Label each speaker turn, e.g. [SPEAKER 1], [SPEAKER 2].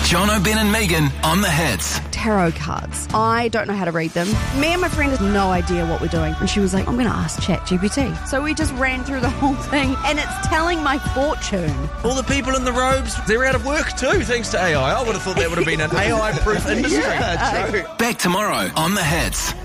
[SPEAKER 1] John O'Ben and Megan on the hits.
[SPEAKER 2] Tarot cards. I don't know how to read them. Me and my friend have no idea what we're doing. And she was like, I'm going to ask ChatGPT. So we just ran through the whole thing and it's telling my fortune.
[SPEAKER 3] All the people in the robes, they're out of work too, thanks to AI. I would have thought that would have been an AI-proof industry.
[SPEAKER 1] Back tomorrow on the hits.